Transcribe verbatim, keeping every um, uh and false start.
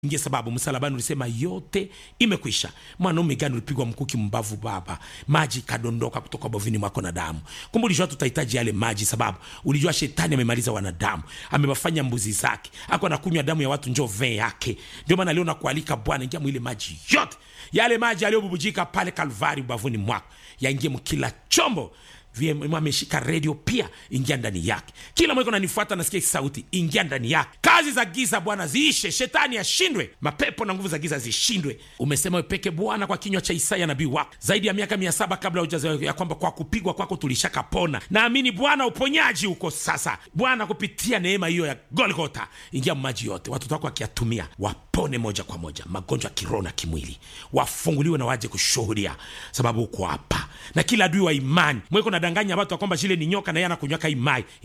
Inge sababu msalabani ulisema yote imekwisha. Mwanaume gani ulipigwa mkuki mbavu baba, maji kadondoka kutoka bovini mwako na damu. Kumbe ulijua tutahitaji yale maji, sababu ulijua shetani amemaliza wanadamu, amewafanya mbuzi zake, ako anakunywa damu ya watu njoo ve yake. Ndio maana leo nakualika Bwana, ingia mwile maji yote, yale maji aliyobubujika pale Kalvari bavuni mwako, yaingie mkila chombo. Vile ameshika radio pia, ingia ndani yake. Kila mweko unanifuata nasikia sauti, ingia ndani yake. Kazi za giza Bwana ziishe, shetani ashindwe, mapepo na nguvu za giza zishindwe. Umesema wewe peke Bwana kwa kinywa cha Isaya nabii wako zaidi ya miaka mia saba kabla hujazaliwa, ya kwamba kwa kupigwa kwako tulishakapona. Naamini Bwana uponyaji uko sasa. Bwana kupitia neema hiyo ya Golgotha, ingia maji yote, watoto wako wakiatumia wapone moja kwa moja, magonjwa kiroho na kimwili, wafunguliwe na waje kushuhudia, sababu uko hapa. Na kila adui wa imani mweko na danganya watu kwamba zile ni nyoka na yana kunywaka imai,